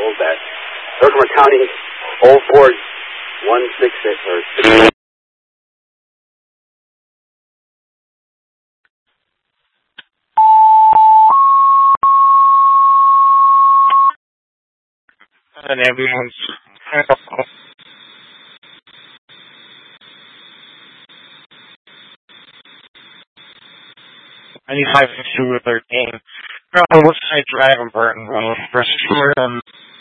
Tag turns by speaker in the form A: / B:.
A: old that. Herkimer County, Old Ford, 166 or 6.
B: An ambulance. 9562 13. West Side Drive in Burton Road. Press